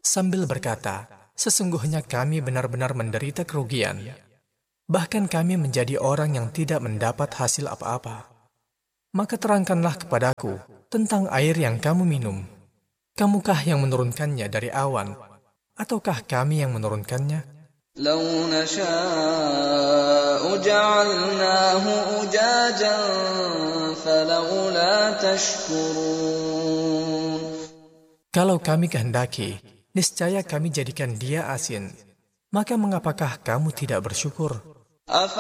sambil berkata, "Sesungguhnya kami benar-benar menderita kerugian. Bahkan kami menjadi orang yang tidak mendapat hasil apa-apa. Maka terangkanlah kepadaku tentang air yang kamu minum. Kamukah yang menurunkannya dari awan, ataukah kami yang menurunkannya?" لو نشاء جعلناه أجاجا فلولا تشكرون. Kalau kami kehendaki, niscaya kami jadikan dia asin. Maka mengapakah kamu tidak bersyukur?